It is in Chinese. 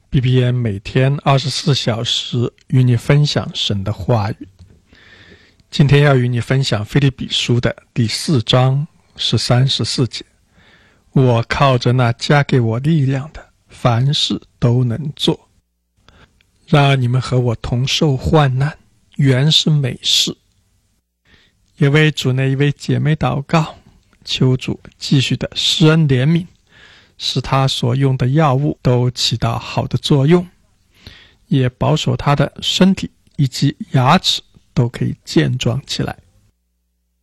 BBN 每天24小时与你分享神的话语。今天要与你分享腓立比书的第4章13、14节。我靠着那加给我力量的，凡事都能做。然而你们和我同受患难，原是美事。也为主内一位姐妹祷告，求主继续的施恩怜悯，使他所用的药物都起到好的作用，也保守他的身体以及牙齿都可以健壮起来。